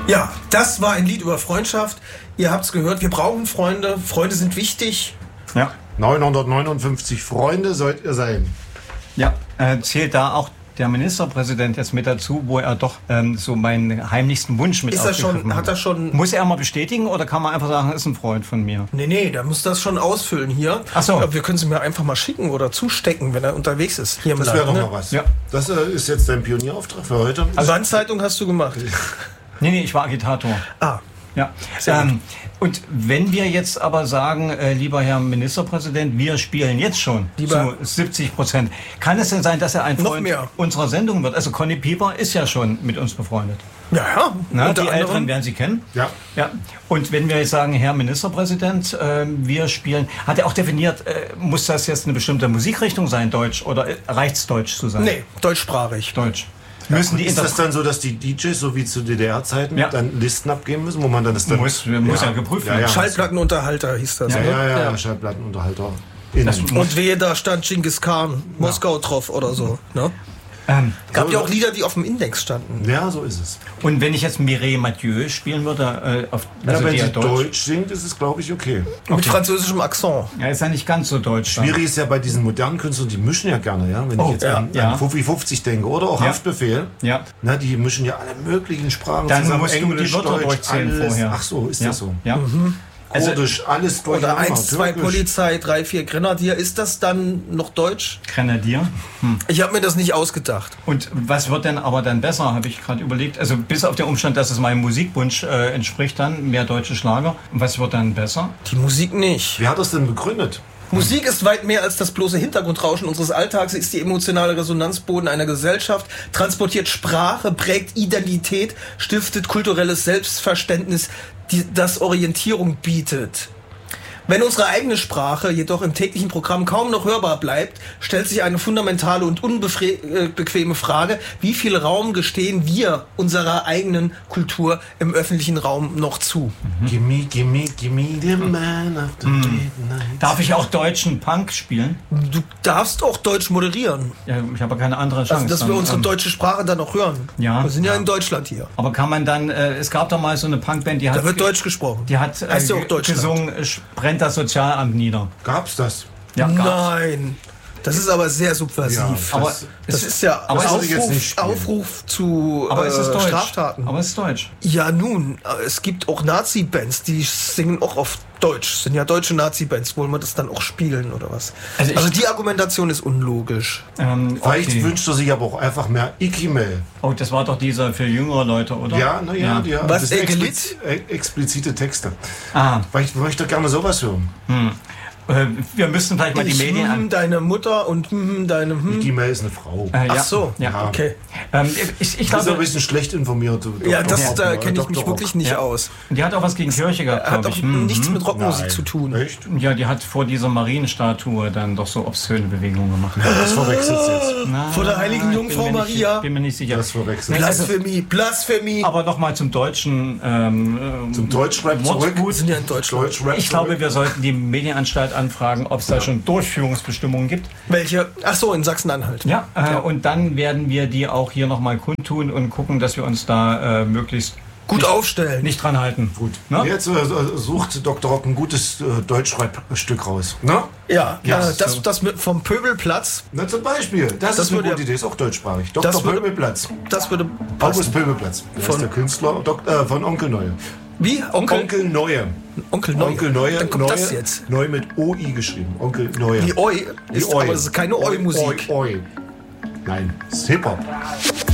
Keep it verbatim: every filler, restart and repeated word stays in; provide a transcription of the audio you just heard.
Ja, das war ein Lied über Freundschaft. Ihr habt's gehört, wir brauchen Freunde. Freunde sind wichtig. Ja. neunhundertneunundfünfzig Freunde sollt ihr sein. Ja, äh, zählt da auch der Ministerpräsident jetzt mit dazu, wo er doch ähm, so meinen heimlichsten Wunsch mit Ist er schon, aufgegriffen hat er schon... Muss er mal bestätigen oder kann man einfach sagen, ist ein Freund von mir? Nee, nee, der muss das schon ausfüllen hier. Ach so. Aber wir können es mir einfach mal schicken oder zustecken, wenn er unterwegs ist. Hier im Das wäre Land, doch ne? mal was. Ja. Das äh, ist jetzt dein Pionierauftrag für heute. Also Wandzeitung hast du gemacht. Nee, nee, ich war Agitator. Ah, Ja. Sehr Ähm, und wenn wir jetzt aber sagen, äh, lieber Herr Ministerpräsident, wir spielen jetzt schon Lieber- zu siebzig Prozent, kann es denn sein, dass er ein Noch Freund mehr. unserer Sendung wird? Also Conny Pieper ist ja schon mit uns befreundet. ja, ja. Na, Unter die anderem- Älteren werden Sie kennen. Ja. Ja. Und wenn wir jetzt sagen, Herr Ministerpräsident, äh, wir spielen, hat er auch definiert, äh, muss das jetzt eine bestimmte Musikrichtung sein, Deutsch, oder äh, reicht's Deutsch zu sein? Nee, deutschsprachig. Deutsch. Müssen die Ist das Inter dann so, dass die D Js, so wie zu D D R-Zeiten, Ja. dann Listen abgeben müssen, wo man dann das dann... muss, muss ja, geprüft Ja, werden. ja. Schallplattenunterhalter hieß das. Ja, Ja, ne? ja, ja, Ja. Schallplattenunterhalter. Das Innen. muss- Und wehe, da stand Genghis Khan, Moskau drauf oder so. Ne? Ähm, Gab So, ja auch Lieder, die auf dem Index standen. Ja, so ist es. und wenn ich jetzt Mireille Mathieu spielen würde, äh, auf, also ja, wenn die sie ja Deutsch. Deutsch, singt, ist es, glaube ich, okay. Mit französischem Akzent. ja, ist ja nicht ganz so deutsch. dann. Schwierig ist ja bei diesen modernen Künstlern, die mischen ja gerne, ja. Wenn Oh, ich jetzt ja, an, ja. an Fuffi fünfzig denke oder auch Ja. Haftbefehl, Ja. na, die mischen ja alle möglichen Sprachen Dann zusammen. musst du die Englisch, Wörter Deutsch, durchzählen alles. vorher. Ach so, ist Ja. das so? Ja. Also Kurdisch, alles Oder durcheinander. eins, zwei Türkisch. Polizei, drei, vier Grenadier. Ist das dann noch Deutsch? Grenadier. Ich habe mir das nicht ausgedacht. Und was wird denn aber dann besser, habe ich gerade überlegt. Also bis auf den Umstand, dass es meinem Musikwunsch äh, entspricht dann, mehr deutsche Schlager. Was wird dann besser? Die Musik nicht. Wer hat das denn begründet? Musik ist weit mehr als das bloße Hintergrundrauschen unseres Alltags. Sie ist die emotionale Resonanzboden einer Gesellschaft, transportiert Sprache, prägt Identität, stiftet kulturelles Selbstverständnis, die, das Orientierung bietet. Wenn unsere eigene Sprache jedoch im täglichen Programm kaum noch hörbar bleibt, stellt sich eine fundamentale und unbequeme Frage: Wie viel Raum gestehen wir unserer eigenen Kultur im öffentlichen Raum noch zu? Gimme, gimme, gimme the man of the midnight. Darf ich auch deutschen Punk spielen? Du darfst auch Deutsch moderieren. Ja, ich habe keine andere Chance. Also, dass wir dann, unsere ähm, deutsche Sprache dann auch hören. Ja. Wir sind ja, Ja. in Deutschland hier. Aber kann man dann, äh, es gab doch mal so eine Punkband, die hat, Da wird Deutsch gesprochen. die hat äh, Heißt ja auch ge- Deutschland. gesungen, äh, brennt das Sozialamt nieder. Gab's das? Ja, gab's. Nein. Das ist aber sehr subversiv. Ja, Aber das- das ist ja aber das Aufruf, würde ich jetzt nicht spielen. Aufruf zu Aber es ist äh, Deutsch. Straftaten. Aber es ist Deutsch. Ja, nun, äh, es gibt auch Nazi-Bands, die singen auch auf Deutsch. Sind ja deutsche Nazi-Bands. Wollen wir das dann auch spielen oder was? Also Also, ich- die Argumentation ist unlogisch. Ähm, Vielleicht okay. wünscht er sich aber auch einfach mehr Ikimel. Oh, das war doch dieser für jüngere Leute, oder? Ja, naja, ja. Was, das sind Egelit? expliz äh, explizite Texte. Ah, Vielleicht möchte er gerne sowas hören. äh, wir müssten vielleicht mal die Ich, Medien hm, an. deine Mutter und hm, deine hm. Ikimel ist eine Frau. Äh, Ach ja. so, Ja. okay. Ähm, ich ich Das ist ein glaube, bisschen schlecht informiert. Ja, Doktor das, Rock, da äh, kenne ich mich Doktor wirklich Rock. nicht Ja. aus. die hat auch was gegen Kirche gehabt, Hat glaube doch ich. Hm. nichts mit Rockmusik Nein. zu tun. Echt? Ja, die hat vor dieser Marienstatue dann doch so obszöne Bewegungen gemacht. Das verwechselt jetzt. Na, Vor der heiligen ich Jungfrau bin mir nicht- Maria. Bin mir nicht sicher. Das verwechselt. Blasphemie, Blasphemie. Aber nochmal zum deutschen ähm, Zum Deutschrap zurück. Wir sind ja in Deutschland. Deutschrap Ich glaube, zurück. wir sollten die Medienanstalt anfragen, ob es da schon Durchführungsbestimmungen gibt. Welche? Ach so, in Sachsen-Anhalt. Ja, äh, und dann werden wir die auch hier nochmal kundtun und gucken, dass wir uns da äh, möglichst Gut nicht, aufstellen. nicht dran halten. Gut. Ne? Jetzt äh, sucht Doktor Rock ein gutes äh, Deutschrap-Stück raus. Ne? Ja, Ja, äh, das, so. das mit, vom Pöbelplatz, Na, zum Beispiel. Das, Das ist eine würde- gute Idee. Ist auch deutschsprachig. Doktor das würde- Pöbelplatz. das würde August passen. Pöbelplatz. Der Von- ist der Künstler Dok äh, von Onkel Neue. Wie? Onkel? Onkel Neue. Onkel Neue. Onkel Neue. Dann kommt Neue, das jetzt. Neu mit O I geschrieben. Onkel Neue. Die Oi ist, Oi. aber es ist keine Oi-Musik. Oi, Oi. Nein, es ist Hip-Hop.